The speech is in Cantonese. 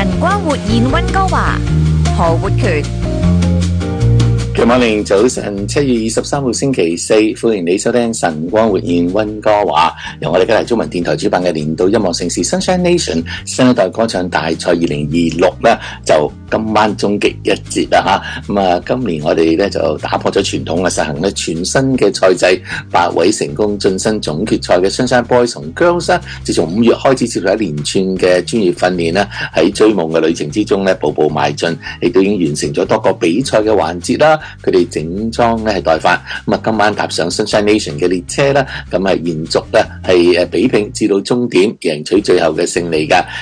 晨光活現溫哥華，何活權。 Good morning，早晨，7月23號星期四，歡迎你收聽晨光活現溫哥華，由我哋加拿大中文電台主辦嘅年度音樂盛事 Sunshine Nation 新一代歌唱大賽2026咧，就今晚終極一節啦吓。咁啊，今年我哋咧就打破咗傳統嘅，實行咧全新嘅賽制，8位成功晉身總決賽嘅 Sunshine Boys 同 Girls 自從5月開始接受一連串嘅專業訓練啦，喺追夢嘅旅程之中咧，步步邁進，亦都已經完成咗多個比賽嘅環節啦。佢哋整裝咧係待發，咁啊今晚踏上 Sunshine Nation 嘅列車啦，咁係延續咧係比拼至到終點，贏取最後嘅勝利噶。